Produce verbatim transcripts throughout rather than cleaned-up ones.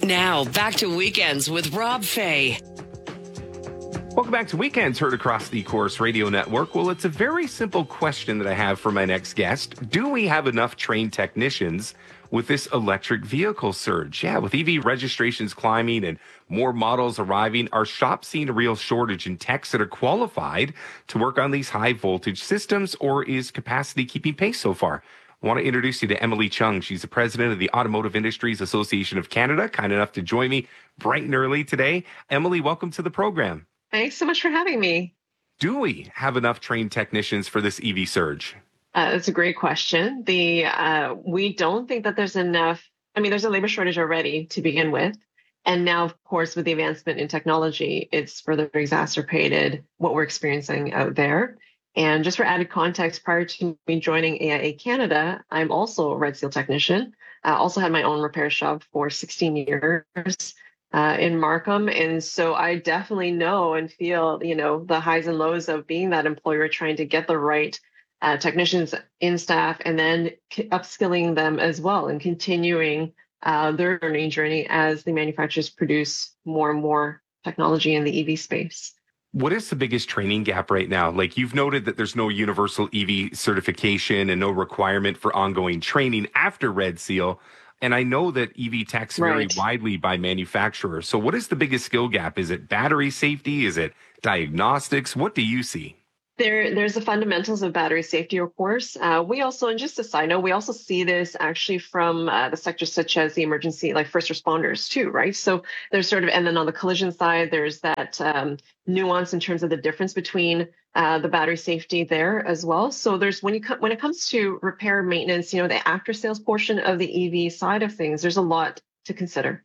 Now, back to Weekends with Rob Fay. Welcome back to Weekends, heard across the Corus Radio Network. Well, it's a very simple question that I have for my next guest. Do we have enough trained technicians with this electric vehicle surge? Yeah, with E V registrations climbing and more models arriving, our shops seeing a real shortage in techs that are qualified to work on these high voltage systems, or is capacity keeping pace so far? I want to introduce you to Emily Chung. She's the president of the Automotive Industries Association of Canada, kind enough to join me bright and early today. Emily, welcome to the program. Thanks so much for having me. Do we have enough trained technicians for this E V surge? Uh, that's a great question. The uh, we don't think that there's enough. I mean, there's a labor shortage already to begin with. And now, of course, with the advancement in technology, it's further exacerbated what we're experiencing out there. And just for added context, prior to me joining A I A Canada, I'm also a Red Seal technician. I also had my own repair shop for sixteen years. Uh, in Markham. And so I definitely know and feel, you know, the highs and lows of being that employer, trying to get the right uh, technicians in staff and then upskilling them as well and continuing uh, their learning journey as the manufacturers produce more and more technology in the E V space. What is the biggest training gap right now? Like, you've noted that there's no universal E V certification and no requirement for ongoing training after Red Seal. And I know that E V techs vary Right. widely by manufacturer. So what is the biggest skill gap? Is it battery safety? Is it diagnostics? What do you see? There, there's the fundamentals of battery safety, of course. Uh, we also, and just a side note, we also see this actually from uh, the sectors such as the emergency, like first responders too, right? So there's sort of, and then on the collision side, there's that um, nuance in terms of the difference between uh, the battery safety there as well. So there's, when you co- when it comes to repair maintenance, you know, the after sales portion of the E V side of things, there's a lot to consider.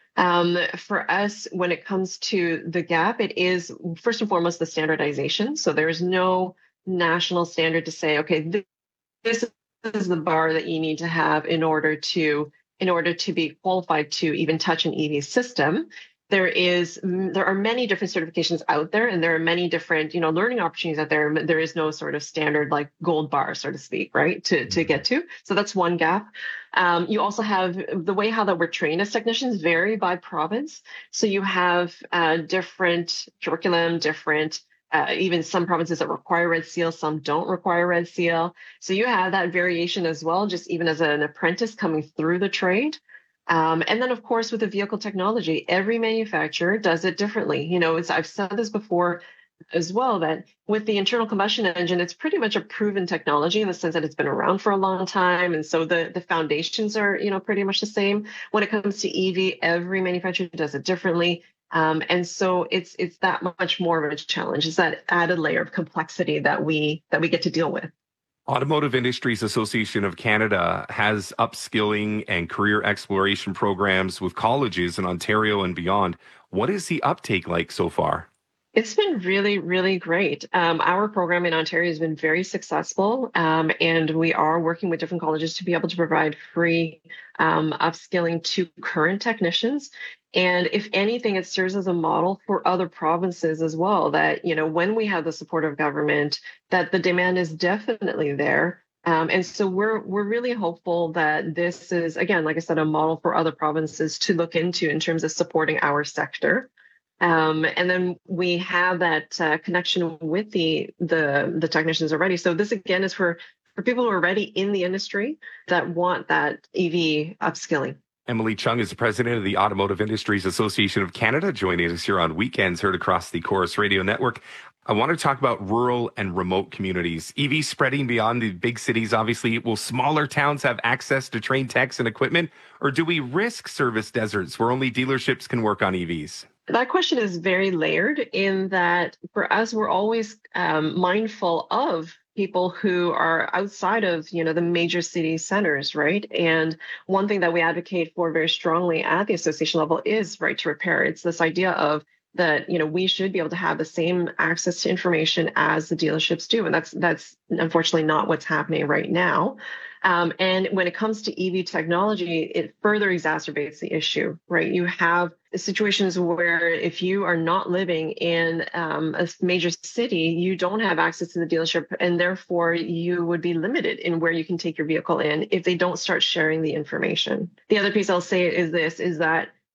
Um, for us, when it comes to the gap, it is first and foremost the standardization. So there is no national standard to say, okay, this, this is the bar that you need to have in order to in order to be qualified to even touch an E V system. There is there are many different certifications out there, and there are many different, you know, learning opportunities out there. There is no sort of standard like gold bar, so to speak, right, to to get to. So that's one gap. Um, you also have the way how that we're trained as technicians vary by province. So you have uh, different curriculum, different uh, even some provinces that require Red Seal, some don't require Red Seal. So you have that variation as well, just even as an apprentice coming through the trade. Um, and then, of course, with the vehicle technology, every manufacturer does it differently. You know, it's, I've said this before as well, that with the internal combustion engine, it's pretty much a proven technology in the sense that it's been around for a long time. And so the, the foundations are, you know, pretty much the same. When it comes to E V, every manufacturer does it differently. Um, and so it's it's that much more of a challenge. It's that added layer of complexity that we that we get to deal with. Automotive Industries Association of Canada has upskilling and career exploration programs with colleges in Ontario and beyond. What is the uptake like so far? It's been really, really great. Um, our program in Ontario has been very successful, um, and we are working with different colleges to be able to provide free um, upskilling to current technicians. And if anything, it serves as a model for other provinces as well, that, you know, when we have the support of government, that the demand is definitely there. Um, and so we're we're really hopeful that this is, again, like I said, a model for other provinces to look into in terms of supporting our sector. Um, and then we have that uh, connection with the, the the technicians already. So this again is for for people who are already in the industry that want that E V upskilling. Emily Chung is the president of the Automotive Industries Association of Canada, joining us here on Weekends, heard across the Corus Radio Network. I want to talk about rural and remote communities. E V spreading beyond the big cities, obviously. Will smaller towns have access to trained techs and equipment? Or do we risk service deserts where only dealerships can work on E Vs? That question is very layered in that for us, we're always um, mindful of people who are outside of, you know, the major city centers, right? And one thing that we advocate for very strongly at the association level is right to repair. It's this idea of that, you know, we should be able to have the same access to information as the dealerships do. And that's that's unfortunately not what's happening right now. Um, and when it comes to E V technology, it further exacerbates the issue, right? You have situations where if you are not living in um, a major city, you don't have access to the dealership, and therefore you would be limited in where you can take your vehicle in if they don't start sharing the information. The other piece I'll say is this, is that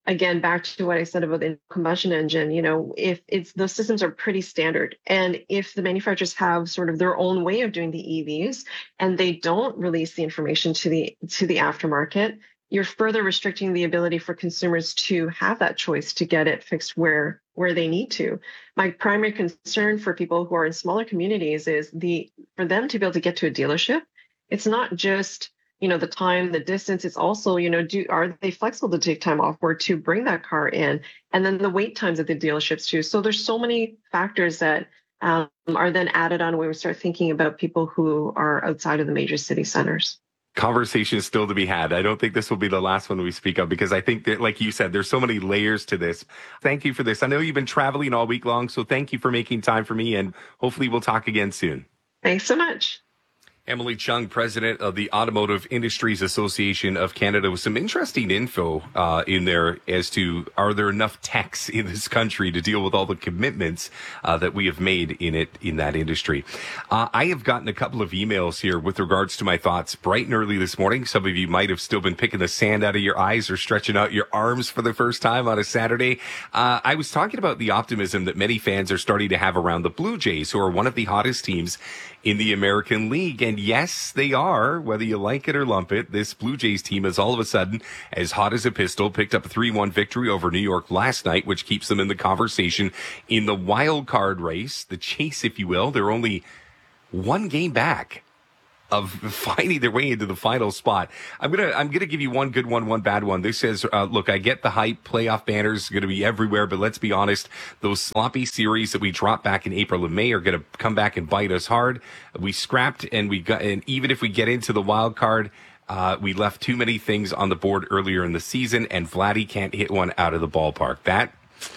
again, back to what I said about the combustion engine, you know, if it's those systems are pretty standard, and if the manufacturers have sort of their own way of doing the E Vs and they don't release the information to the to the aftermarket, you're further restricting the ability for consumers to have that choice to get it fixed where where they need to. My primary concern for people who are in smaller communities is the for them to be able to get to a dealership. It's not just, you know, the time, the distance. It's also, you know, do are they flexible to take time off work to bring that car in, and then the wait times at the dealerships too. So there's so many factors that um, are then added on when we start thinking about people who are outside of the major city centers. Conversation is still to be had. I don't think this will be the last one we speak of, because I think that, like you said, there's so many layers to this. Thank you for this. I know you've been traveling all week long, so thank you for making time for me, and hopefully we'll talk again soon. Thanks so much. Emily Chung, president of the Automotive Industries Association of Canada, with some interesting info uh, in there as to, are there enough techs in this country to deal with all the commitments uh, that we have made in it, in that industry. Uh, I have gotten a couple of emails here with regards to my thoughts bright and early this morning. Some of you might have still been picking the sand out of your eyes or stretching out your arms for the first time on a Saturday. Uh, I was talking about the optimism that many fans are starting to have around the Blue Jays, who are one of the hottest teams in the American League. And yes, they are, whether you like it or lump it. This Blue Jays team is all of a sudden as hot as a pistol, picked up a three one victory over New York last night, which keeps them in the conversation in the wild card race, the chase, if you will. They're only one game back of finding their way into the final spot. I'm gonna I'm gonna give you one good one, one bad one. This says, uh, look, I get the hype. Playoff banners are gonna be everywhere, but let's be honest, those sloppy series that we dropped back in April and May are gonna come back and bite us hard. We scrapped, and we got, and even if we get into the wild card, uh, we left too many things on the board earlier in the season, and Vladdy can't hit one out of the ballpark. That,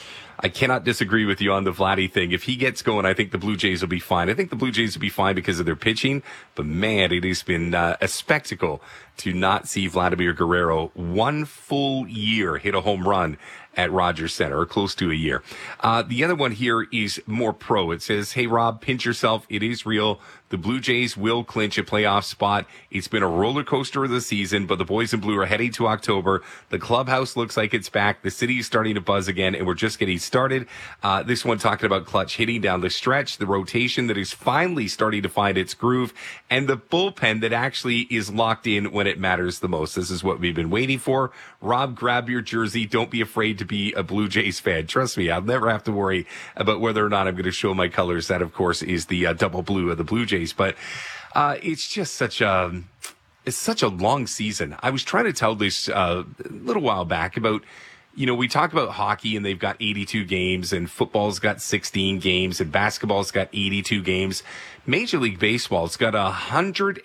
I cannot disagree with you on the Vladdy thing. If he gets going, I think the Blue Jays will be fine. I think the Blue Jays will be fine because of their pitching. But man, it has been uh, a spectacle to not see Vladimir Guerrero one full year hit a home run at Rogers Center, or close to a year. Uh, the other one here is more pro. It says, hey, Rob, pinch yourself. It is real. The Blue Jays will clinch a playoff spot. It's been a roller coaster of the season, but the boys in blue are heading to October. The clubhouse looks like it's back. The city is starting to buzz again, and we're just getting started. Uh, this one talking about clutch hitting down the stretch, the rotation that is finally starting to find its groove, and the bullpen that actually is locked in when it matters the most. This is what we've been waiting for. Rob, grab your jersey. Don't be afraid to be a Blue Jays fan. Trust me, I'll never have to worry about whether or not I'm going to show my colors. That, of course, is the uh, double blue of the Blue Jays. But uh, it's just such a it's such a long season. I was trying to tell this uh, a little while back about, you know, we talk about hockey and they've got eighty-two games, and football's got sixteen games, and basketball's got eighty-two games. Major League Baseball's got one hundred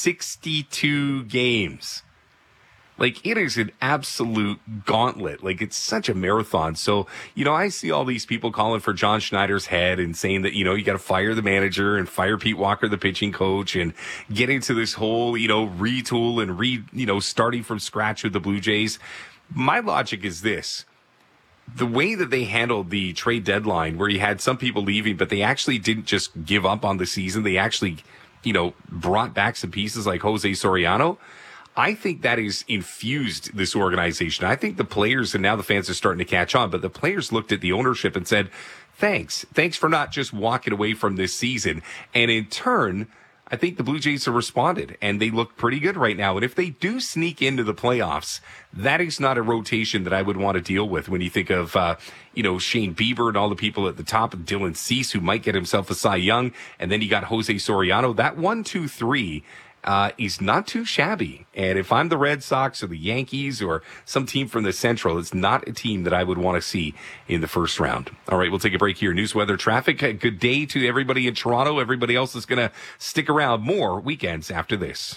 sixty-two games. Like, it is an absolute gauntlet. Like, it's such a marathon. So, you know, I see all these people calling for John Schneider's head and saying that, you know, you got to fire the manager and fire Pete Walker, the pitching coach, and get into this whole, you know, retool and re, you know, starting from scratch with the Blue Jays. My logic is this. The way that they handled the trade deadline, where you had some people leaving, but they actually didn't just give up on the season. They actually, you know, brought back some pieces like Jose Soriano. I think that has infused this organization. I think the players, and now the fans are starting to catch on, but the players looked at the ownership and said, thanks. Thanks for not just walking away from this season. And in turn, I think the Blue Jays have responded, and they look pretty good right now. And if they do sneak into the playoffs, that is not a rotation that I would want to deal with when you think of, uh, you know, Shane Bieber and all the people at the top, and Dylan Cease, who might get himself a Cy Young. And then you got Jose Soriano. That one, two, three Uh, is not too shabby. And if I'm the Red Sox or the Yankees or some team from the Central, it's not a team that I would want to see in the first round. All right, we'll take a break here. News, weather, traffic. A good day to everybody in Toronto. Everybody else is going to stick around. More weekends after this.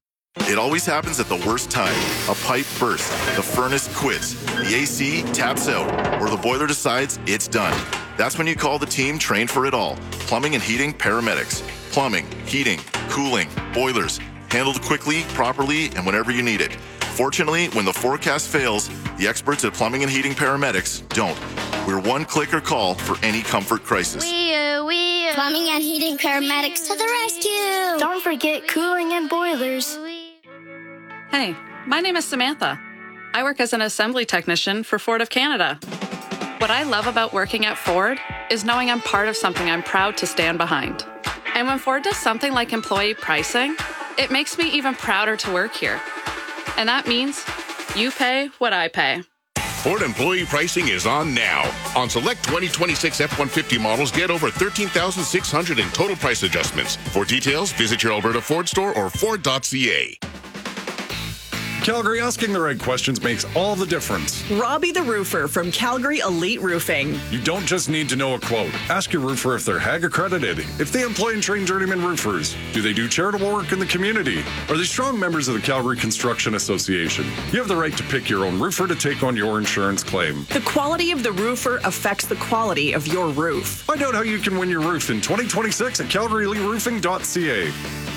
It always happens at the worst time. A pipe bursts, the furnace quits, the A C taps out, or the boiler decides it's done. That's when you call the team trained for it all. Plumbing and heating paramedics. Plumbing, heating, cooling, boilers. Handled quickly, properly, and whenever you need it. Fortunately, when the forecast fails, the experts at Plumbing and Heating Paramedics don't. We're one click or call for any comfort crisis. We, uh, we, uh, Plumbing and Heating Paramedics to the rescue. Don't forget cooling and boilers. Hey, my name is Samantha. I work as an assembly technician for Ford of Canada. What I love about working at Ford is knowing I'm part of something I'm proud to stand behind. And when Ford does something like employee pricing, it makes me even prouder to work here. And that means you pay what I pay. Ford employee pricing is on now. On select twenty twenty-six F one fifty models, get over thirteen thousand six hundred dollars in total price adjustments. For details, visit your Alberta Ford store or Ford dot C A. Calgary, asking the right questions makes all the difference. Robbie the Roofer from Calgary Elite Roofing. You don't just need to know a quote. Ask your roofer if they're H A G accredited, if they employ and train journeyman roofers. Do they do charitable work in the community? Are they strong members of the Calgary Construction Association? You have the right to pick your own roofer to take on your insurance claim. The quality of the roofer affects the quality of your roof. Find out how you can win your roof in twenty twenty-six at calgary elite roofing dot c a.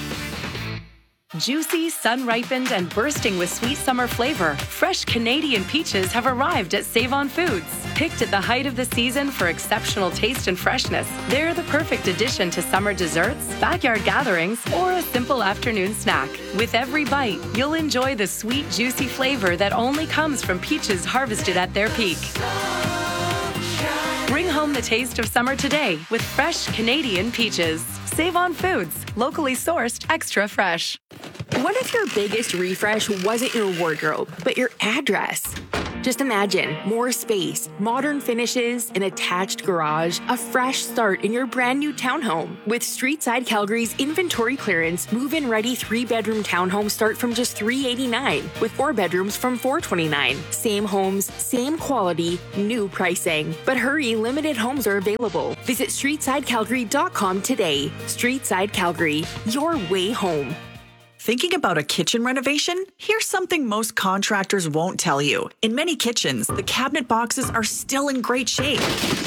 Juicy, sun-ripened, and bursting with sweet summer flavor, fresh Canadian peaches have arrived at Save-On Foods. Picked at the height of the season for exceptional taste and freshness, they're the perfect addition to summer desserts, backyard gatherings, or a simple afternoon snack. With every bite, you'll enjoy the sweet, juicy flavor that only comes from peaches harvested at their peak. Bring home the taste of summer today with fresh Canadian peaches. Save-On Foods, locally sourced, extra fresh. What if your biggest refresh wasn't your wardrobe, but your address? Just imagine more space, modern finishes, an attached garage, a fresh start in your brand new townhome. With Streetside Calgary's inventory clearance, move-in ready three-bedroom townhomes start from just three hundred eighty-nine dollars, with four bedrooms from four hundred twenty-nine dollars. Same homes, same quality, new pricing. But hurry, limited homes are available. Visit streetside calgary dot com today. Streetside Calgary, your way home. Thinking about a kitchen renovation? Here's something most contractors won't tell you. In many kitchens, the cabinet boxes are still in great shape.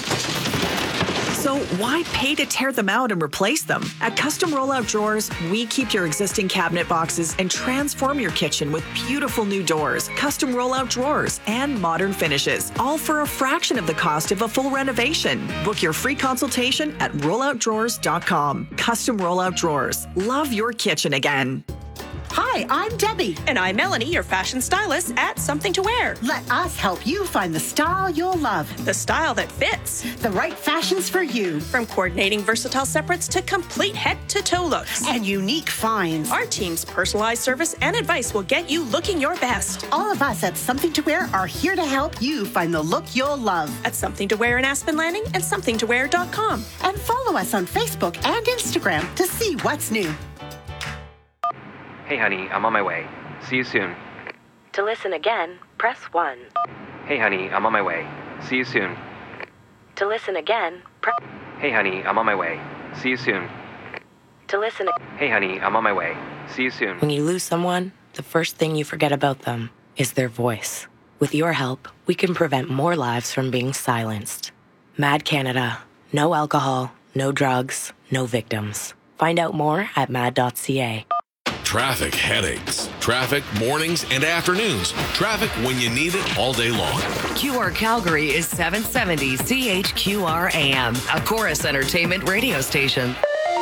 So why pay to tear them out and replace them? At Custom Rollout Drawers, we keep your existing cabinet boxes and transform your kitchen with beautiful new doors, custom rollout drawers, and modern finishes, all for a fraction of the cost of a full renovation. Book your free consultation at rollout drawers dot com. Custom Rollout Drawers. Love your kitchen again. Hi, I'm Debbie. And I'm Melanie, your fashion stylist at Something to Wear. Let us help you find the style you'll love. The style that fits. The right fashions for you. From coordinating versatile separates to complete head-to-toe looks. And unique finds. Our team's personalized service and advice will get you looking your best. All of us at Something to Wear are here to help you find the look you'll love. At Something to Wear in Aspen Landing and something to wear dot com. And follow us on Facebook and Instagram to see what's new. Hey honey, I'm on my way. See you soon. To listen again, press one. Hey honey, I'm on my way. See you soon. To listen again, press... Hey honey, I'm on my way. See you soon. To listen... Hey honey, I'm on my way. See you soon. When you lose someone, the first thing you forget about them is their voice. With your help, we can prevent more lives from being silenced. Mad Canada. No alcohol, no drugs, no victims. Find out more at mad dot c a. Traffic headaches. Traffic mornings and afternoons. Traffic when you need it all day long. Q R Calgary is seven seventy C H Q R A M, a Chorus Entertainment radio station.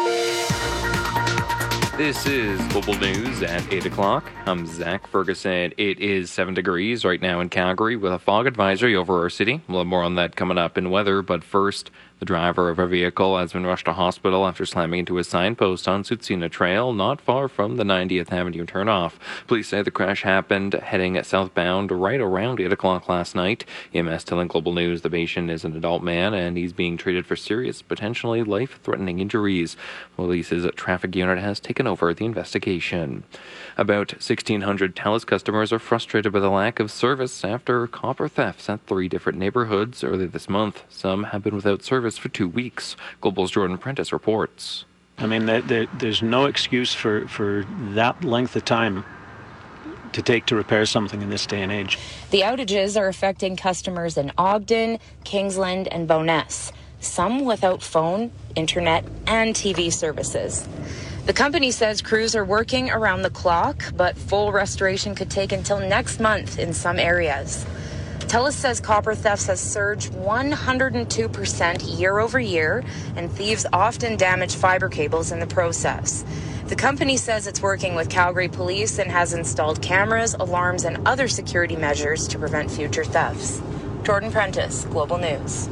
This is Global News at eight o'clock. I'm Zach Ferguson. It is seven degrees right now in Calgary with a fog advisory over our city. We'll have more on that coming up in weather, but first, the driver of a vehicle has been rushed to hospital after slamming into a signpost on Tsutsina Trail, not far from the ninetieth Avenue turnoff. Police say the crash happened heading southbound right around eight o'clock last night. E M S telling Global News the patient is an adult man and he's being treated for serious, potentially life-threatening injuries. Police's traffic unit has taken over the investigation. About sixteen hundred TELUS customers are frustrated by the lack of service after copper thefts at three different neighborhoods early this month. Some have been without service for two weeks. Global's Jordan Prentice reports. I mean, there, there, there's no excuse for, for that length of time to take to repair something in this day and age. The outages are affecting customers in Ogden, Kingsland, and Bowness, some without phone, internet, and T V services. The company says crews are working around the clock, but full restoration could take until next month in some areas. TELUS says copper thefts has surged one hundred two percent year over year, and thieves often damage fiber cables in the process. The company says it's working with Calgary Police and has installed cameras, alarms, and other security measures to prevent future thefts. Jordan Prentice, Global News.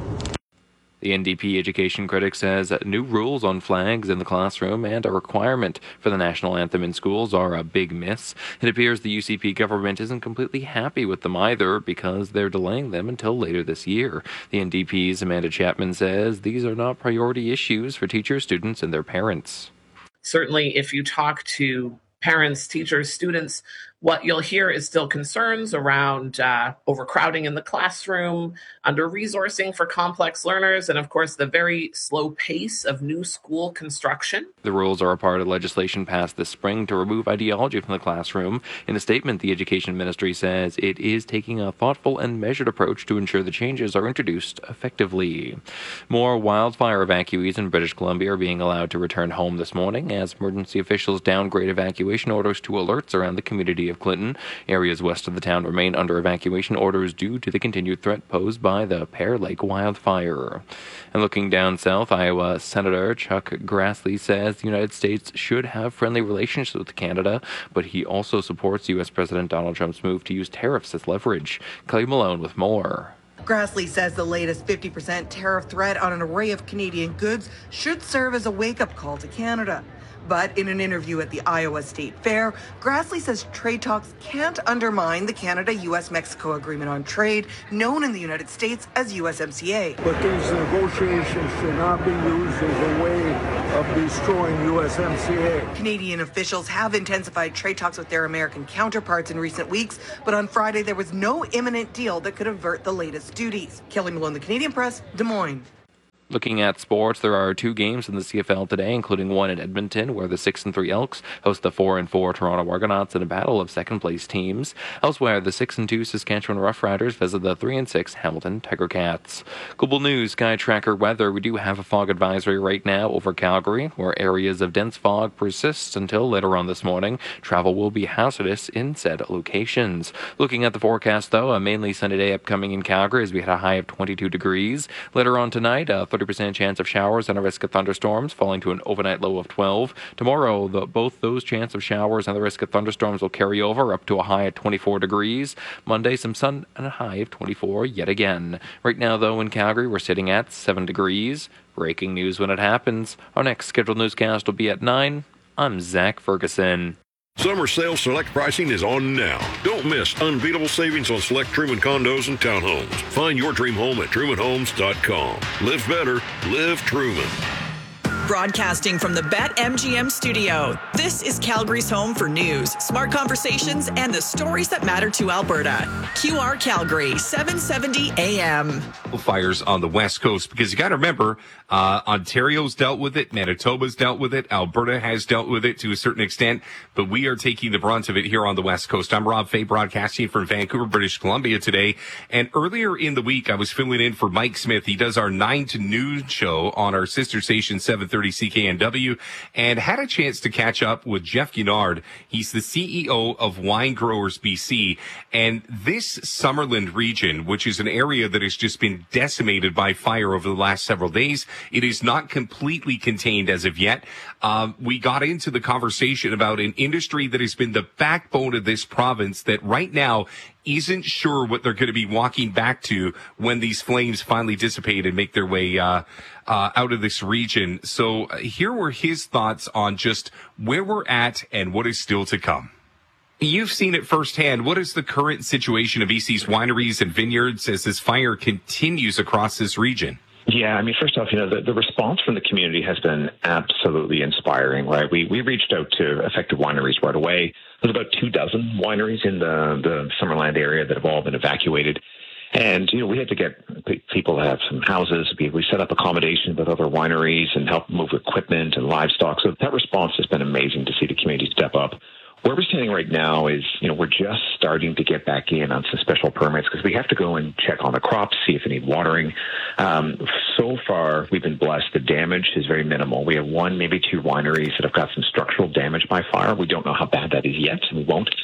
The N D P education critic says new rules on flags in the classroom and a requirement for the national anthem in schools are a big miss. It appears the U C P government isn't completely happy with them either because they're delaying them until later this year. The N D P's Amanda Chapman says these are not priority issues for teachers, students, and their parents. Certainly, if you talk to parents, teachers, students, what you'll hear is still concerns around uh, overcrowding in the classroom, under-resourcing for complex learners, and of course, the very slow pace of new school construction. The rules are a part of legislation passed this spring to remove ideology from the classroom. In a statement, the Education Ministry says it is taking a thoughtful and measured approach to ensure the changes are introduced effectively. More wildfire evacuees in British Columbia are being allowed to return home this morning as emergency officials downgrade evacuation orders to alerts around the community of Clinton. Areas west of the town remain under evacuation orders due to the continued threat posed by the Pear Lake wildfire. And looking down south, Iowa Senator Chuck Grassley says the United States should have friendly relations with Canada, but he also supports U S President Donald Trump's move to use tariffs as leverage. Kelly Malone with more. Grassley says the latest fifty percent tariff threat on an array of Canadian goods should serve as a wake-up call to Canada. But in an interview at the Iowa State Fair, Grassley says trade talks can't undermine the Canada-U S Mexico Agreement on Trade, known in the United States as U S M C A. But these negotiations should not be used as a way of destroying U S M C A. Canadian officials have intensified trade talks with their American counterparts in recent weeks, but on Friday there was no imminent deal that could avert the latest duties. Kelly Malone, The Canadian Press, Des Moines. Looking at sports, there are two games in the C F L today, including one in Edmonton, where the six and three Elks host the four and four Toronto Argonauts in a battle of second-place teams. Elsewhere, the six and two Saskatchewan Roughriders visit the three and six Hamilton Tiger Cats. Global News Sky Tracker weather. We do have a fog advisory right now over Calgary, where areas of dense fog persist until later on this morning. Travel will be hazardous in said locations. Looking at the forecast, though, a mainly sunny day upcoming in Calgary as we hit a high of twenty-two degrees. Later on tonight, a thirty percent chance of showers and a risk of thunderstorms, falling to an overnight low of twelve. Tomorrow, the, both those chance of showers and the risk of thunderstorms will carry over up to a high of twenty-four degrees. Monday, some sun and a high of twenty-four yet again. Right now, though, in Calgary, we're sitting at seven degrees. Breaking news when it happens. Our next scheduled newscast will be at nine. I'm Zach Ferguson. Summer sale select pricing is on now. Don't miss unbeatable savings on select Truman condos and townhomes. Find your dream home at truman homes dot com. Live better, live Truman. Broadcasting from the BetMGM studio, this is Calgary's home for news, smart conversations, and the stories that matter to Alberta. Q R Calgary, seven seventy A M. Fires on the West Coast, because you got to remember, uh, Ontario's dealt with it, Manitoba's dealt with it, Alberta has dealt with it to a certain extent, but we are taking the brunt of it here on the West Coast. I'm Rob Fay, broadcasting from Vancouver, British Columbia today. And earlier in the week, I was filling in for Mike Smith. He does our nine to noon show on our sister station, seven thirty C K N W, and had a chance to catch up with Jeff Guinard. He's the C E O of Wine Growers B C, and this Summerland region, which is an area that has just been decimated by fire over the last several days, it is not completely contained as of yet. Um, we got into the conversation about an industry that has been the backbone of this province that right now isn't sure what they're going to be walking back to when these flames finally dissipate and make their way uh, uh, out of this region. So uh, here were his thoughts on just where we're at and what is still to come. You've seen it firsthand. What is the current situation of B C's wineries and vineyards as this fire continues across this region? Yeah, I mean, first off, you know, the, the response from the community has been absolutely inspiring, right? We we reached out to affected wineries right away. There's about two dozen wineries in the, the Summerland area that have all been evacuated. And, you know, we had to get people to have some houses. We, we set up accommodation with other wineries and help move equipment and livestock. So that response has been amazing to see the community step up. Where we're standing right now is, you know, we're just starting to get back in on some special permits because we have to go and check on the crops, see if they need watering. Um, so far, we've been blessed. The damage is very minimal. We have one, maybe two wineries that have got some structural damage by fire. We don't know how bad that is yet, and we won't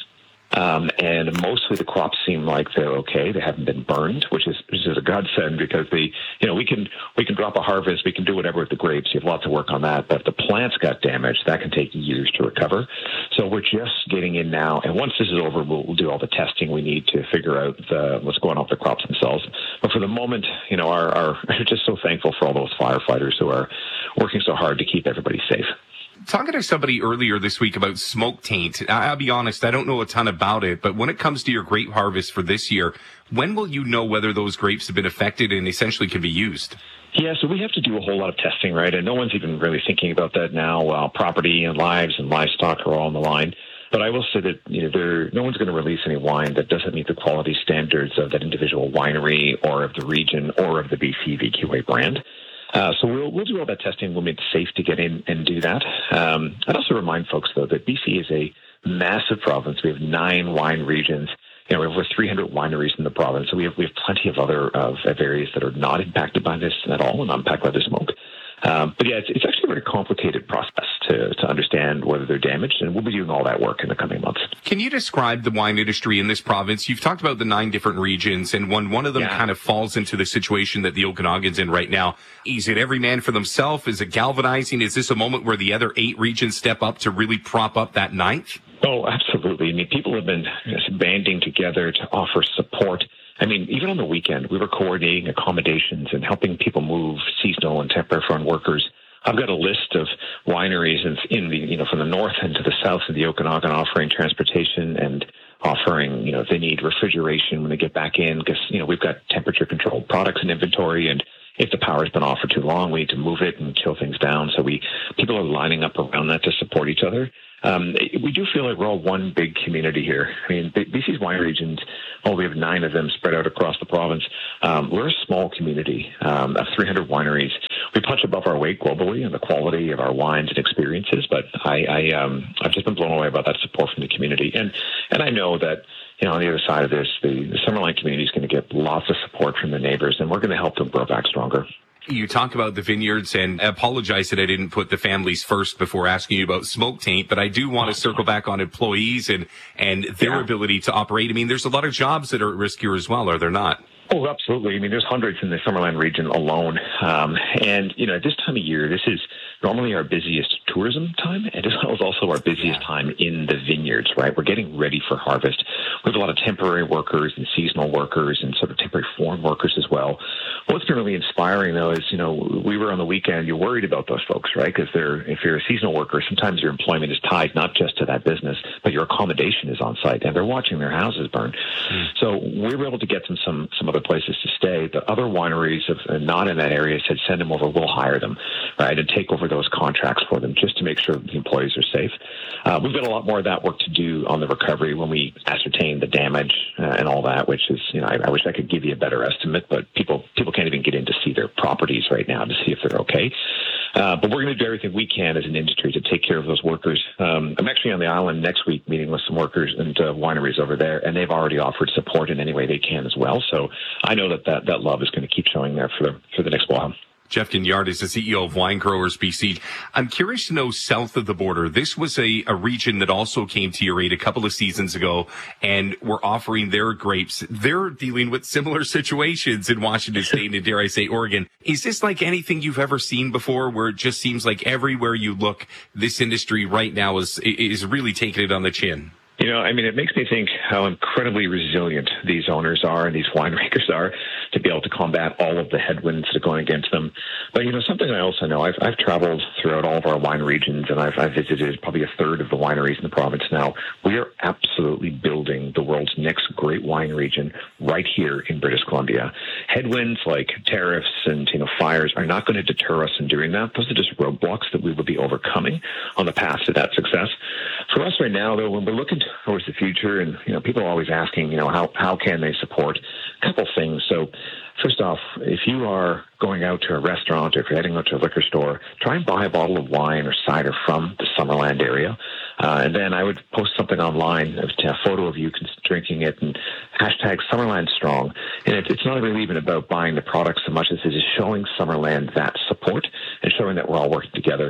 Um, and mostly the crops seem like they're okay. They haven't been burned, which is which is a godsend because the you know we can we can drop a harvest, we can do whatever with the grapes. You have lots of work on that. But if the plants got damaged, that can take years to recover. So we're just getting in now, and once this is over, we'll, we'll do all the testing we need to figure out the, what's going on with the crops themselves. But for the moment, you know, our, our we're just so thankful for all those firefighters who are working so hard to keep everybody safe. Talking to somebody earlier this week about smoke taint, I'll be honest, I don't know a ton about it, but when it comes to your grape harvest for this year, when will you know whether those grapes have been affected and essentially can be used? Yeah, so we have to do a whole lot of testing, right? And no one's even really thinking about that now while property and lives and livestock are all on the line. But I will say that you know, there, no one's going to release any wine that doesn't meet the quality standards of that individual winery or of the region or of the B C V Q A brand. Uh, so we'll, we'll do all that testing. We'll make it safe to get in and do that. Um, I'd also remind folks, though, that B C is a massive province. We have nine wine regions. You know, we have over three hundred wineries in the province. So we have we have plenty of other of, of areas that are not impacted by this at all and not impacted by the smoke. Um, but yeah, it's, it's actually a very complicated process to, to understand whether they're damaged, and we'll be doing all that work in the coming months. Can you describe the wine industry in this province? You've talked about the nine different regions, and when one of them yeah. kind of falls into the situation that the Okanagan's in right now, is it every man for themselves? Is it galvanizing? Is this a moment where the other eight regions step up to really prop up that ninth? Oh, absolutely. I mean, people have been just banding together to offer support. I mean, even on the weekend, we were coordinating accommodations and helping people move seasonal and temporary foreign workers. I've got a list of wineries in, in the, you know, from the north and to the south of the Okanagan offering transportation and offering, you know, if they need refrigeration when they get back in, because, you know, we've got temperature controlled products in inventory, and if the power's been off for too long, we need to move it and chill things down. So we, people are lining up around that to support each other. Um, we do feel like we're all one big community here. I mean, B C's wine regions, oh, we have nine of them spread out across the province. Um, we're a small community um, of three hundred wineries. We punch above our weight globally in the quality of our wines and experiences, but I, I, um, I've just been blown away by that support from the community. And, and I know that, you know, on the other side of this, the, the Summerland community is going to get lots of support from the neighbors, and we're going to help them grow back stronger. You talk about the vineyards, and I apologize that I didn't put the families first before asking you about smoke taint, but I do want to circle back on employees and, and their yeah. ability to operate. I mean, there's a lot of jobs that are at risk here as well, are there not? Oh, absolutely. I mean, there's hundreds in the Summerland region alone. Um, and, you know, at this time of year, this is normally our busiest tourism time, and this is also our busiest time in the vineyards, right? We're getting ready for harvest. We have a lot of temporary workers and seasonal workers and sort of temporary foreign workers as well. What's been really inspiring, though, is, you know, we were on the weekend, you're worried about those folks, right? Because they're, if you're a seasonal worker, sometimes your employment is tied not just to that business, but your accommodation is on site, and they're watching their houses burn. Mm. So we were able to get them some, some other places to stay. The other wineries have not in that area said, send them over, we'll hire them, right, and take over those contracts for them just to make sure the employees are safe. Uh, we've got a lot more of that work to do on the recovery when we ascertain the damage uh, and all that, which is, you know, I, I wish I could give you a better estimate, but people people can't even get in to see their properties right now to see if they're okay. Uh, but we're going to do everything we can as an industry to take care of those workers. Um, I'm actually on the island next week meeting with some workers and uh, wineries over there, and they've already offered support in any way they can as well. So I know that that, that love is going to keep showing there for the, for the next while. Jeff Gignard is the C E O of Wine Growers B C. I'm curious to know, south of the border, this was a, a region that also came to your aid a couple of seasons ago and were offering their grapes. They're dealing with similar situations in Washington State and, dare I say, Oregon. Is this like anything you've ever seen before, where it just seems like everywhere you look, this industry right now is is really taking it on the chin? You know, I mean, it makes me think how incredibly resilient these owners are and these winemakers are to be able to combat all of the headwinds that are going against them. But, you know, something I also know, I've, I've traveled throughout all of our wine regions, and I've, I've visited probably a third of the wineries in the province now. We are absolutely building the world's next great wine region right here in British Columbia. Headwinds like tariffs and, you know, fires are not going to deter us in doing that. Those are just roadblocks that we will be overcoming on the path to that success. For us right now, though, when we're looking towards the future, and, you know, people are always asking, you know, how, how can they support? A couple things. So first off, if you are going out to a restaurant or if you're heading out to a liquor store, try and buy a bottle of wine or cider from the Summerland area. Uh, and then I would post something online, a photo of you drinking it, and hashtag Summerland Strong. And it, it's not really even about buying the product so much as it is showing Summerland that support and showing that we're all working together.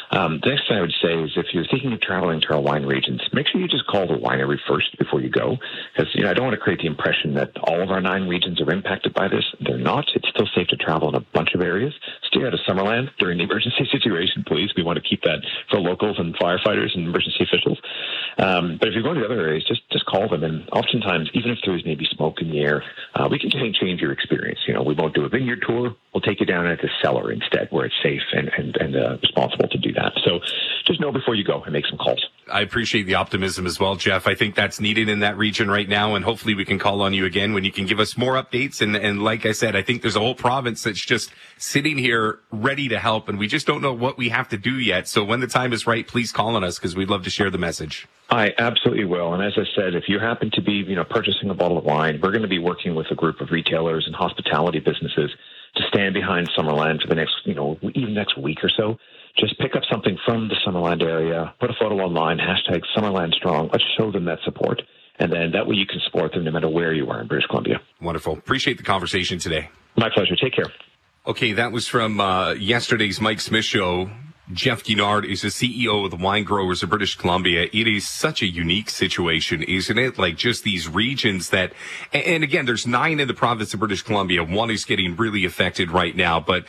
Um, the next thing I would say is if you're thinking of traveling to our wine regions, make sure you just call the winery first before you go. Because, you know, I don't want to create the impression that all of our nine regions are impacted by this. They're not. It's still safe to travel in a bunch of areas. Stay out of Summerland during the emergency situation, please. We want to keep that for locals and firefighters and emergency officials. Um, but if you're going to other areas, just just call them. And oftentimes, even if there is maybe smoke in the air, uh, we can change your experience. You know, we won't do a vineyard tour. We'll take you down into the cellar instead, where it's safe and, and, and uh, responsible to do that. So just know before you go and make some calls. I appreciate the optimism as well, Jeff. I think that's needed in that region right now, and hopefully we can call on you again when you can give us more updates. And, and like I said, I think there's a whole province that's just sitting here ready to help, and we just don't know what we have to do yet. So when the time is right, please call on us, because we'd love to share the message. I absolutely will. And as I said, if you happen to be, you know, purchasing a bottle of wine, we're going to be working with a group of retailers and hospitality businesses to stand behind Summerland for the next, you know, even next week or so. Just pick up something from the Summerland area, put a photo online, hashtag Summerland Strong. Let's show them that support. And then that way you can support them no matter where you are in British Columbia. Wonderful. Appreciate the conversation today. My pleasure. Take care. Okay, that was from uh, yesterday's Mike Smith show. Jeff Guinard is the C E O of the Wine Growers of British Columbia. It is such a unique situation, isn't it? Like just these regions that, and again, there's nine in the province of British Columbia. One is getting really affected right now, but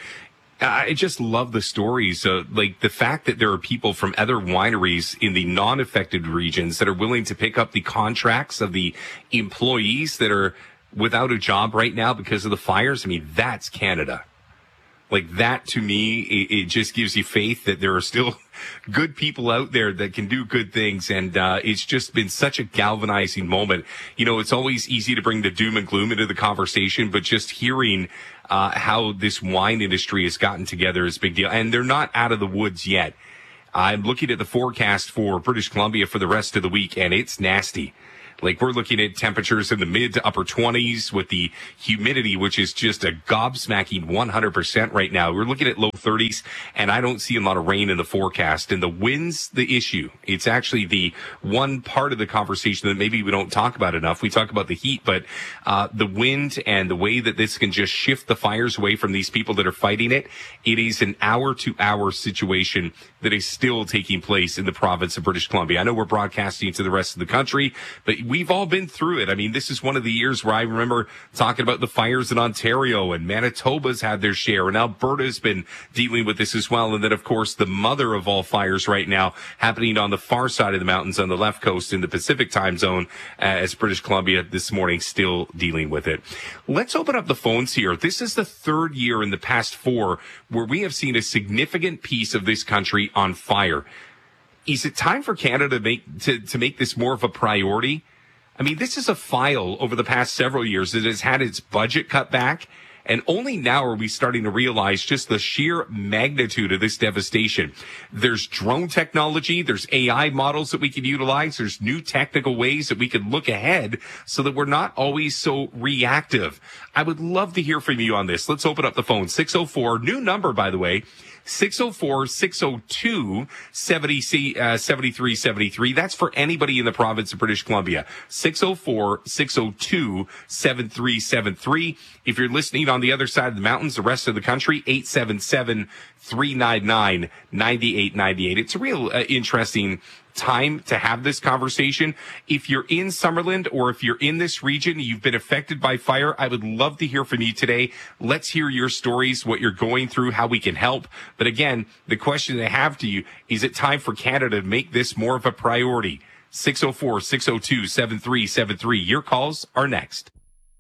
I just love the stories. Uh, like the fact that there are people from other wineries in the non-affected regions that are willing to pick up the contracts of the employees that are without a job right now because of the fires. I mean, that's Canada. Like that to me, it, it just gives you faith that there are still good people out there that can do good things. And, uh, it's just been such a galvanizing moment. You know, it's always easy to bring the doom and gloom into the conversation, but just hearing, uh, how this wine industry has gotten together is a big deal. And they're not out of the woods yet. I'm looking at the forecast for British Columbia for the rest of the week, and it's nasty. Like we're looking at temperatures in the mid to upper twenties with the humidity, which is just a gobsmacking one hundred percent right now. We're looking at low thirties, and I don't see a lot of rain in the forecast. And the wind's the issue. It's actually the one part of the conversation that maybe we don't talk about enough. We talk about the heat, but uh the wind and the way that this can just shift the fires away from these people that are fighting it. It is an hour-to-hour situation that is still taking place in the province of British Columbia. I know we're broadcasting to the rest of the country, but we've all been through it. I mean, this is one of the years where I remember talking about the fires in Ontario, and Manitoba's had their share, and Alberta's been dealing with this as well. And then, of course, the mother of all fires right now happening on the far side of the mountains on the left coast in the Pacific time zone, uh, as British Columbia this morning still dealing with it. Let's open up the phones here. This is the third year in the past four where we have seen a significant piece of this country on fire. Is it time for Canada to make, to, to make this more of a priority? I mean, this is a file over the past several years that has had its budget cut back, and only now are we starting to realize just the sheer magnitude of this devastation. There's drone technology, there's A I models that we could utilize, there's new technical ways that we could look ahead so that we're not always so reactive. I would love to hear from you on this. Let's open up the phone. six oh four, new number, by the way. six oh four, six oh two, seven three seven three. That's for anybody in the province of British Columbia. six oh four, six oh two, seven three seven three. If you're listening on the other side of the mountains, the rest of the country, eight seven seven, three nine nine, nine eight nine eight. It's a real uh, interesting time to have this conversation. If you're in Summerland or if you're in this region, you've been affected by fire, I would love to hear from you today. Let's hear your stories, what you're going through, how we can help. But again, the question I have to you, is it time for Canada to make this more of a priority? six oh four, six oh two, seven three seven three. Your calls are next.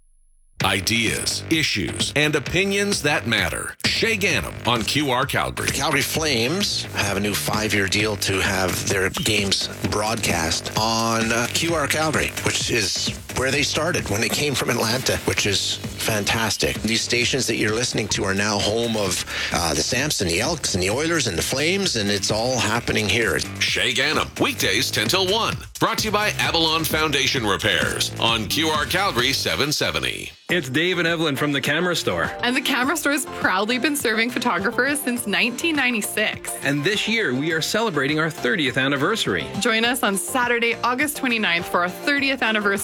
Ideas, issues, and opinions that matter. Shay Ganem on Q R Calgary. The Calgary Flames have a new five-year deal to have their games broadcast on uh, Q R Calgary, which is where they started when they came from Atlanta, which is fantastic. These stations that you're listening to are now home of uh, the Samps and the Elks and the Oilers and the Flames, and it's all happening here. Shay Ganem, weekdays ten till one. Brought to you by Avalon Foundation Repairs on Q R Calgary seven seventy. It's Dave and Evelyn from the Camera Store. And the Camera Store has proudly been serving photographers since nineteen ninety-six. And this year, we are celebrating our thirtieth anniversary. Join us on Saturday, August twenty-ninth for our thirtieth anniversary ten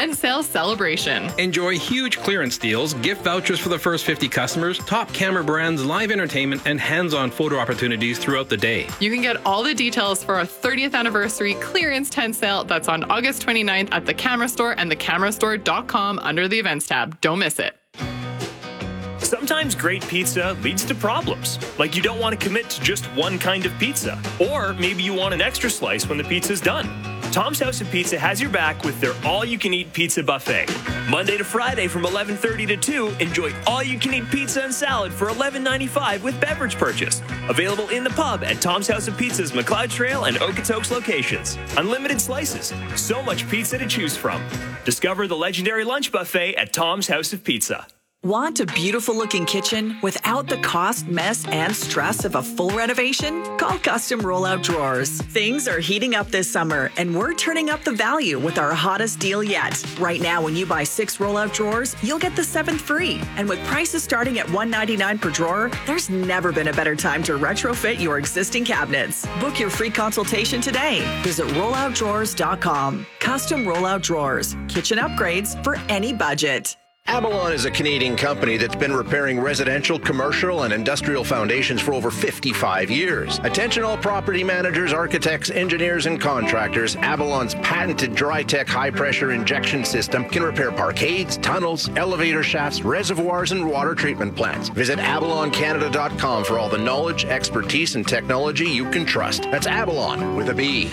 year-end sales celebration. Enjoy huge clearance deals, gift vouchers for the first fifty customers, top camera brands, live entertainment, and hands-on photo opportunities throughout the day. You can get all the details for our thirtieth anniversary clearance tent sale that's on August twenty-ninth at the Camera Store and the camera store dot com under the events tab. Don't miss it. Sometimes great pizza leads to problems, like you don't want to commit to just one kind of pizza, or maybe you want an extra slice when the pizza's done. Tom's House of Pizza has your back with their all-you-can-eat pizza buffet. Monday to Friday from eleven thirty to two, enjoy all-you-can-eat pizza and salad for eleven ninety-five with beverage purchase. Available in the pub at Tom's House of Pizza's McLeod Trail and Okotoks locations. Unlimited slices, so much pizza to choose from. Discover the legendary lunch buffet at Tom's House of Pizza. Want a beautiful-looking kitchen without the cost, mess, and stress of a full renovation? Call Custom Rollout Drawers. Things are heating up this summer, and we're turning up the value with our hottest deal yet. Right now, when you buy six rollout drawers, you'll get the seventh free. And with prices starting at one hundred ninety-nine dollars per drawer, there's never been a better time to retrofit your existing cabinets. Book your free consultation today. Visit rollout drawers dot com. Custom Rollout Drawers. Kitchen upgrades for any budget. Avalon is a Canadian company that's been repairing residential, commercial, and industrial foundations for over fifty-five years. Attention all property managers, architects, engineers, and contractors. Avalon's patented Dry-Tech high-pressure injection system can repair parkades, tunnels, elevator shafts, reservoirs, and water treatment plants. Visit avalon canada dot com for all the knowledge, expertise, and technology you can trust. That's Avalon with a B.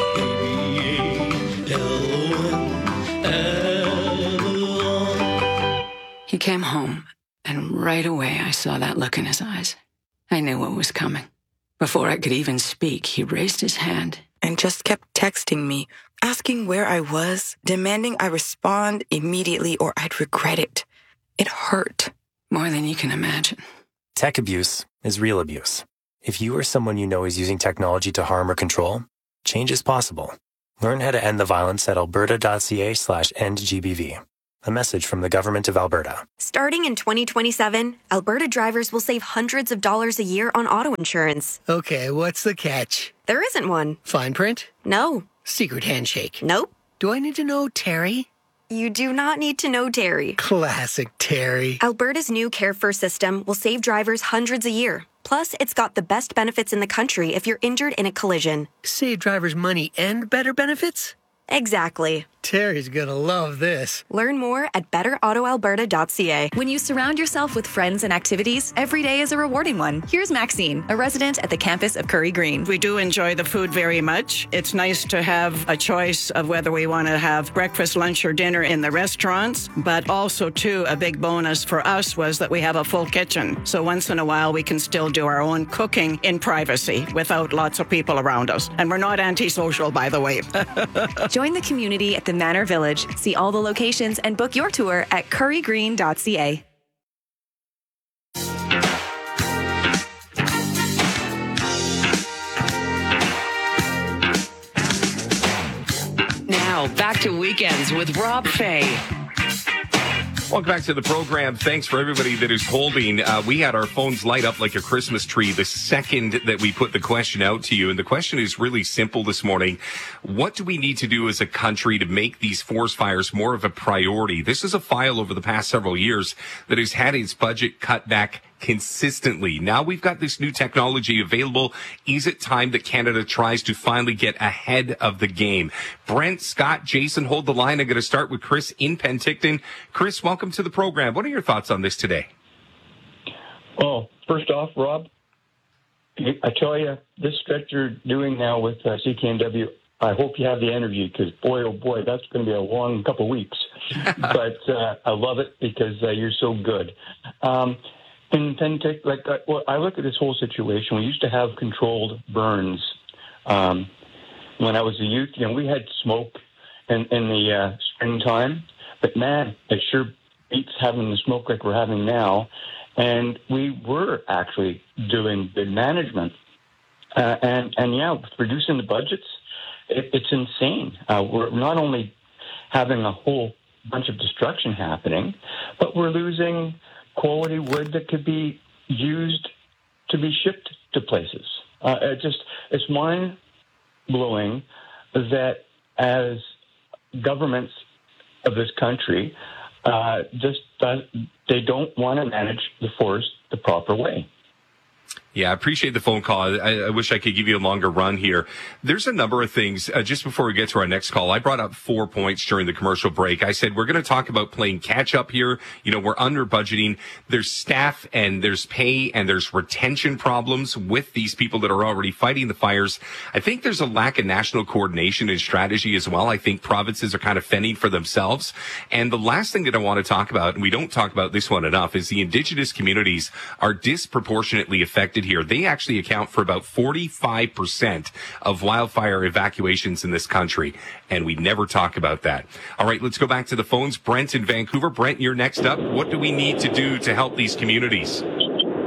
He came home, and right away I saw that look in his eyes. I knew what was coming. Before I could even speak, he raised his hand and just kept texting me, asking where I was, demanding I respond immediately or I'd regret it. It hurt. More than you can imagine. Tech abuse is real abuse. If you or someone you know is using technology to harm or control, change is possible. Learn how to end the violence at alberta.ca slash endgbv. A message from the Government of Alberta. Starting in twenty twenty-seven, Alberta drivers will save hundreds of dollars a year on auto insurance. Okay, what's the catch? There isn't one. Fine print? No. Secret handshake? Nope. Do I need to know Terry? You do not need to know Terry. Classic Terry. Alberta's new Care First system will save drivers hundreds a year. Plus, it's got the best benefits in the country if you're injured in a collision. Save drivers money and better benefits? Exactly. Terry's gonna love this. Learn more at better auto alberta dot c a. When you surround yourself with friends and activities, every day is a rewarding one. Here's Maxine, a resident at the campus of Curry Green. We do enjoy the food very much. It's nice to have a choice of whether we want to have breakfast, lunch, or dinner in the restaurants, but also, too, a big bonus for us was that we have a full kitchen. So once in a while, we can still do our own cooking in privacy without lots of people around us. And we're not antisocial, by the way. Join the community at the Manor Village. See all the locations and book your tour at curry green dot c a. Now, back to Weekends with Rob Fay. Welcome back to the program. Thanks for everybody that is holding. Uh, we had our phones light up like a Christmas tree the second that we put the question out to you. And the question is really simple this morning. What do we need to do as a country to make these forest fires more of a priority? This is a file over the past several years that has had its budget cut back consistently. Now we've got this new technology available. Is it time that Canada tries to finally get ahead of the game? Brent, Scott, Jason, hold the line. I'm going to start with Chris in Penticton. Chris, welcome to the program. What are your thoughts on this today? Well, first off, Rob, I tell you, this stretch you're doing now with uh, C K N W, I hope you have the interview because, boy, oh, boy, that's going to be a long couple weeks. But uh, I love it because uh, you're so good. Um, And then take, like, uh, well, I look at this whole situation. We used to have controlled burns. Um, when I was a youth, you know, we had smoke in, in the uh, springtime. But, man, it sure beats having the smoke like we're having now. And we were actually doing good management. Uh, and, and, yeah, with reducing the budgets, it, it's insane. Uh, we're not only having a whole bunch of destruction happening, but we're losing quality wood that could be used to be shipped to places. Uh, it just, it's mind-blowing that as governments of this country uh, just uh, they don't want to manage the forest the proper way. Yeah, I appreciate the phone call. I, I wish I could give you a longer run here. There's a number of things. Uh, just before we get to our next call, I brought up four points during the commercial break. I said, we're going to talk about playing catch up here. You know, we're under budgeting. There's staff and there's pay and there's retention problems with these people that are already fighting the fires. I think there's a lack of national coordination and strategy as well. I think provinces are kind of fending for themselves. And the last thing that I want to talk about, and we don't talk about this one enough, is the Indigenous communities are disproportionately affected here. They actually account for about forty-five percent of wildfire evacuations in this country, and we never talk about that. All right, let's go back to the phones. Brent in Vancouver. Brent, you're next up. What do we need to do to help these communities? Well,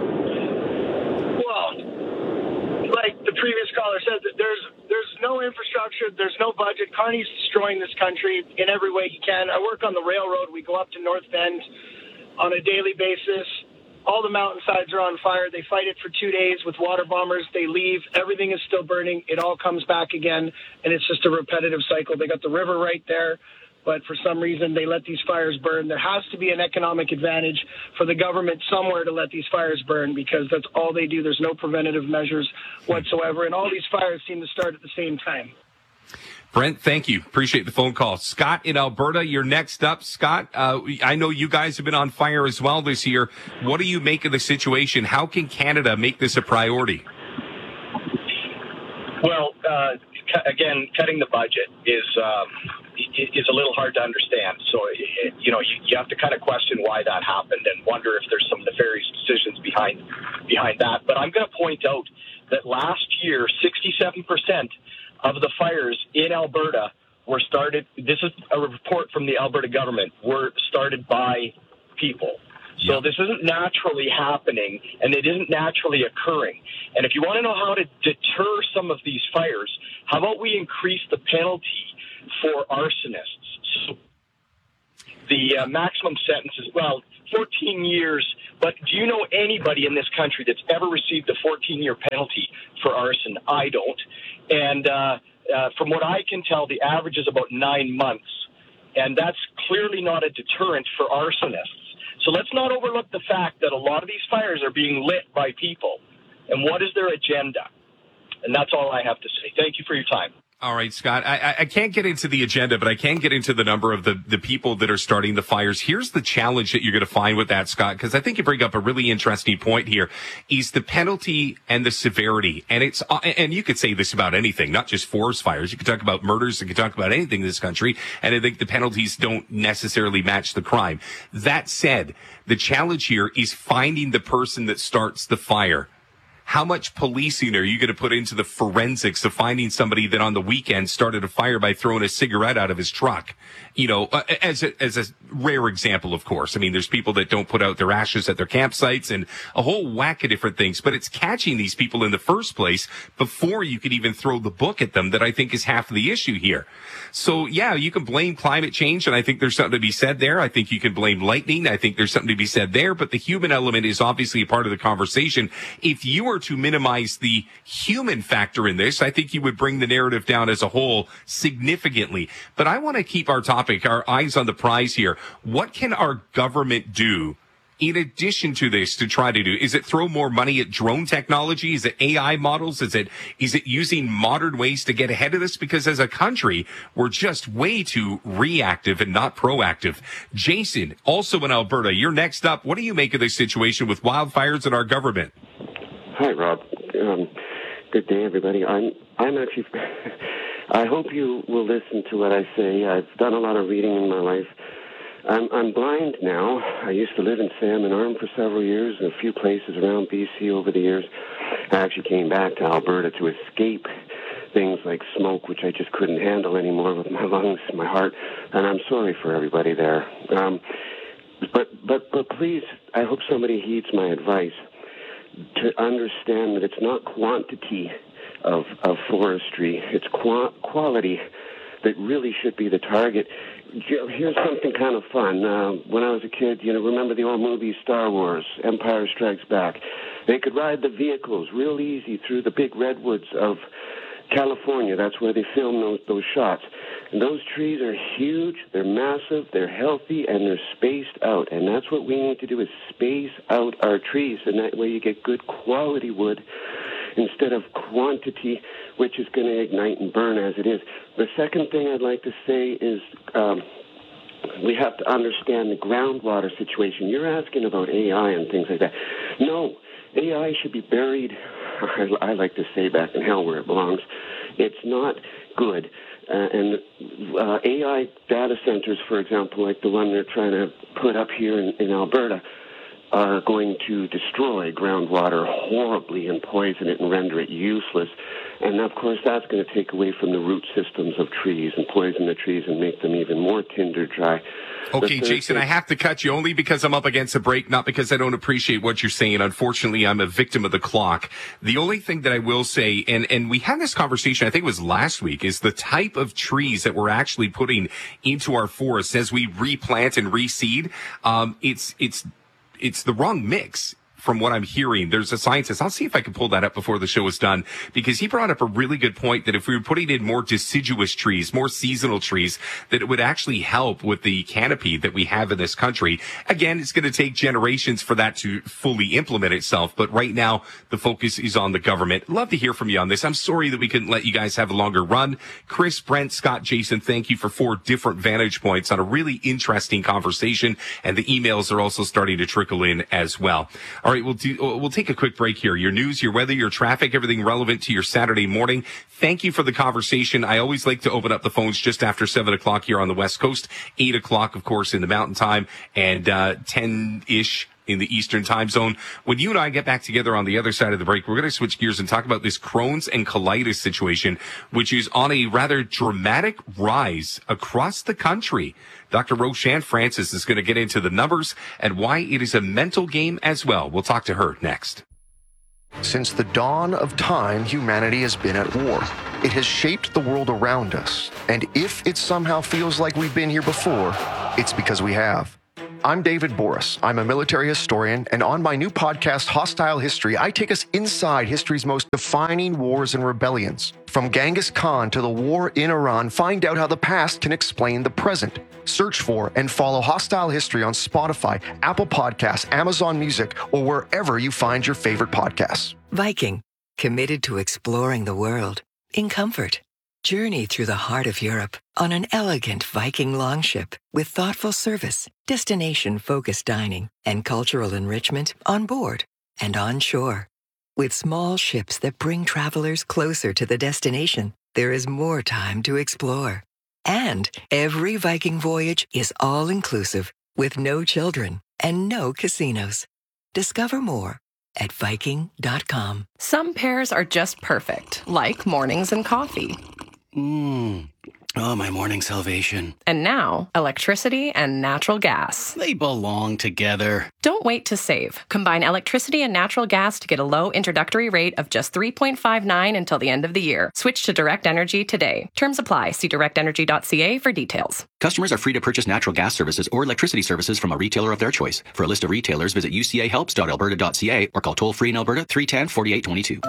like the previous caller said, that there's there's no infrastructure, there's no budget. Carney's destroying this country in every way he can. I work on the railroad. We go up to North Bend on a daily basis. All the mountainsides are on fire. They fight it for two days with water bombers. They leave. Everything is still burning. It all comes back again, and it's just a repetitive cycle. They got the river right there, but for some reason they let these fires burn. There has to be an economic advantage for the government somewhere to let these fires burn, because that's all they do. There's no preventative measures whatsoever, and all these fires seem to start at the same time. Brent, thank you. Appreciate the phone call. Scott in Alberta, you're next up. Scott, uh, I know you guys have been on fire as well this year. What do you make of the situation? How can Canada make this a priority? Well, uh, again, cutting the budget is um, is a little hard to understand. So, you know, you, you have to kind of question why that happened and wonder if there's some nefarious decisions behind behind that. But I'm going to point out that last year, sixty-seven percent of the fires in Alberta were started, this is a report from the Alberta government, were started by people. So yeah. This isn't naturally happening, and it isn't naturally occurring. And if you want to know how to deter some of these fires, how about we increase the penalty for arsonists? So the uh, maximum sentence is, well, fourteen years, but do you know anybody in this country that's ever received a fourteen-year penalty for arson? I don't. And uh, uh, from what I can tell, the average is about nine months. And that's clearly not a deterrent for arsonists. So let's not overlook the fact that a lot of these fires are being lit by people. And what is their agenda? And that's all I have to say. Thank you for your time. All right, Scott, I, I can't get into the agenda, but I can get into the number of the, the people that are starting the fires. Here's the challenge that you're going to find with that, Scott, because I think you bring up a really interesting point here, is the penalty and the severity. And it's, and you could say this about anything, not just forest fires. You could talk about murders. You could talk about anything in this country. And I think the penalties don't necessarily match the crime. That said, the challenge here is finding the person that starts the fire. How much policing are you going to put into the forensics of finding somebody that on the weekend started a fire by throwing a cigarette out of his truck? You know, uh, as a, as a rare example, of course. I mean, there's people that don't put out their ashes at their campsites and a whole whack of different things, but it's catching these people in the first place before you could even throw the book at them that I think is half of the issue here. So, yeah, you can blame climate change, and I think there's something to be said there. I think you can blame lightning. I think there's something to be said there, but the human element is obviously a part of the conversation. If you were to minimize the human factor in this, I think you would bring the narrative down as a whole significantly. But I want to keep our topic, our eyes on the prize here. What can our government do in addition to this to try to do? Is it throw more money at drone technology? Is it A I models? Is it is it using modern ways to get ahead of this? Because as a country, we're just way too reactive and not proactive. Jason, also in Alberta, you're next up. What do you make of this situation with wildfires and our government? Hi, Rob. Um, good day, everybody. I'm I'm actually. I hope you will listen to what I say. I've done a lot of reading in my life. I'm I'm blind now. I used to live in Salmon Arm for several years and a few places around B C over the years. I actually came back to Alberta to escape things like smoke, which I just couldn't handle anymore with my lungs and my heart. And I'm sorry for everybody there. Um, but but but please, I hope somebody heeds my advice to understand that it's not quantity of, of forestry, it's qu- quality that really should be the target. Here's something kind of fun. Uh, when I was a kid, you know, remember the old movie Star Wars, Empire Strikes Back? They could ride the vehicles real easy through the big redwoods of California. That's where they film those those shots. And those trees are huge, they're massive, they're healthy, and they're spaced out. And that's what we need to do, is space out our trees. And that way you get good quality wood instead of quantity, which is going to ignite and burn as it is. The second thing I'd like to say is um, we have to understand the groundwater situation. You're asking about A I and things like that. No, A I should be buried, I like to say, back in hell where it belongs. It's not good. Uh, and uh, A I data centers, for example, like the one they're trying to put up here in, in Alberta, are going to destroy groundwater horribly and poison it and render it useless. And, of course, that's going to take away from the root systems of trees and poison the trees and make them even more tinder dry. Okay, Jason, I have to cut you only because I'm up against a break, not because I don't appreciate what you're saying. Unfortunately, I'm a victim of the clock. The only thing that I will say, and, and we had this conversation, I think it was last week, is the type of trees that we're actually putting into our forests as we replant and reseed. Um, it's, it's, it's the wrong mix. From what I'm hearing, there's a scientist. I'll see if I can pull that up before the show is done, because he brought up a really good point that if we were putting in more deciduous trees, more seasonal trees, that it would actually help with the canopy that we have in this country. Again, it's going to take generations for that to fully implement itself. But right now, the focus is on the government. Love to hear from you on this. I'm sorry that we couldn't let you guys have a longer run. Chris, Brent, Scott, Jason, thank you for four different vantage points on a really interesting conversation. And the emails are also starting to trickle in as well. All right, we'll do, we'll take a quick break here. Your news, your weather, your traffic, everything relevant to your Saturday morning. Thank you for the conversation. I always like to open up the phones just after seven o'clock here on the West Coast, eight o'clock, of course, in the Mountain Time, and uh ten-ish in the Eastern Time Zone. When you and I get back together on the other side of the break, we're going to switch gears and talk about this Crohn's and colitis situation, which is on a rather dramatic rise across the country. Doctor Roshan Francis is going to get into the numbers and why it is a mental game as well. We'll talk to her next. Since the dawn of time, humanity has been at war. It has shaped the world around us. And if it somehow feels like we've been here before, it's because we have. I'm David Boris. I'm a military historian, and on my new podcast, Hostile History, I take us inside history's most defining wars and rebellions. From Genghis Khan to the war in Iran, find out how the past can explain the present. Search for and follow Hostile History on Spotify, Apple Podcasts, Amazon Music, or wherever you find your favorite podcasts. Viking, committed to exploring the world in comfort. Journey through the heart of Europe on an elegant Viking longship with thoughtful service, destination-focused dining, and cultural enrichment on board and on shore. With small ships that bring travelers closer to the destination, there is more time to explore. And every Viking voyage is all-inclusive with no children and no casinos. Discover more at Viking dot com. Some pairs are just perfect, like mornings and coffee. Mmm. Oh, my morning salvation. And now, electricity and natural gas. They belong together. Don't wait to save. Combine electricity and natural gas to get a low introductory rate of just three point five nine until the end of the year. Switch to Direct Energy today. Terms apply. See direct energy dot c a for details. Customers are free to purchase natural gas services or electricity services from a retailer of their choice. For a list of retailers, visit u c a helps dot alberta dot c a or call toll-free in Alberta three one zero, four eight two two.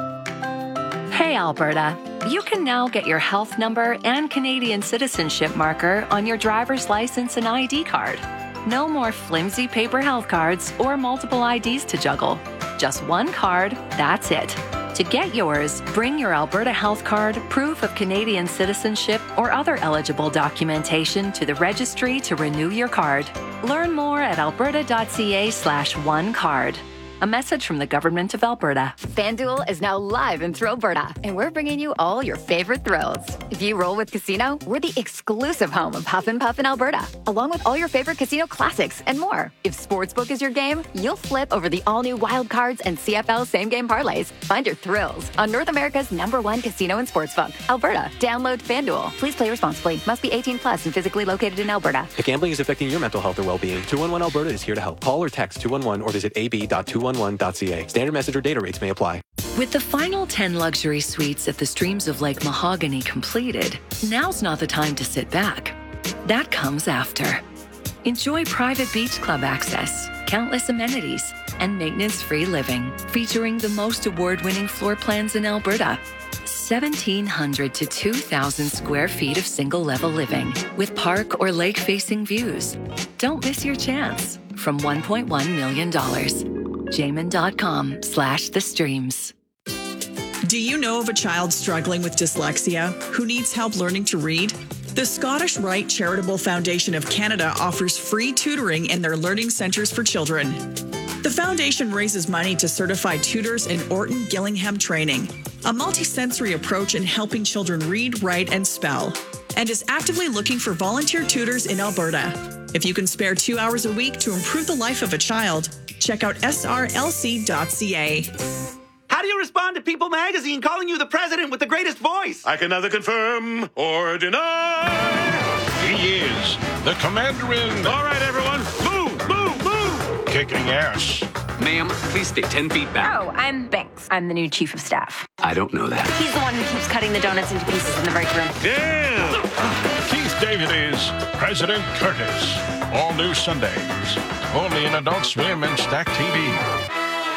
Hey, Alberta. You can now get your health number and Canadian citizenship marker on your driver's license and I D card. No more flimsy paper health cards or multiple I Ds to juggle. Just one card, that's it. To get yours, bring your Alberta Health Card, proof of Canadian citizenship, or other eligible documentation to the registry to renew your card. Learn more at alberta dot c a slash one card. A message from the Government of Alberta. FanDuel is now live in Thrillberta, and we're bringing you all your favorite thrills. If you roll with Casino, we're the exclusive home of Huff and Puff in Alberta, along with all your favorite casino classics and more. If Sportsbook is your game, you'll flip over the all-new Wild Cards and C F L same-game parlays. Find your thrills on North America's number one casino and sportsbook, Alberta. Download FanDuel. Please play responsibly. Must be eighteen plus and physically located in Alberta. If gambling is affecting your mental health or well-being, two one one Alberta is here to help. Call or text two one one or visit a b dot two one one dot c a. Standard message or data rates may apply. With the final ten luxury suites at the Streams of Lake Mahogany completed, now's not the time to sit back. That comes after. Enjoy private beach club access, countless amenities, and maintenance-free living, featuring the most award-winning floor plans in Alberta. seventeen hundred to two thousand square feet of single-level living with park or lake-facing views. Don't miss your chance from one point one million dollars. Jamin.com slash the streams. Do you know of a child struggling with dyslexia who needs help learning to read? The Scottish Rite Charitable Foundation of Canada offers free tutoring in their learning centres for children. The foundation raises money to certify tutors in Orton Gillingham training, a multisensory approach in helping children read, write, and spell, and is actively looking for volunteer tutors in Alberta. If you can spare two hours a week to improve the life of a child, check out S R L C dot C A. How do you respond to People magazine calling you the president with the greatest voice? I can neither confirm or deny. He is the commander in. All right, everyone, move, move, move. Kicking ass. Ma'am, please stay ten feet back. Oh, I'm Banks. I'm the new chief of staff. I don't know that. He's the one who keeps cutting the donuts into pieces in the break room. Yeah. Keith David is President Curtis. All new Sundays. Only in Adult Swim and Stack T V.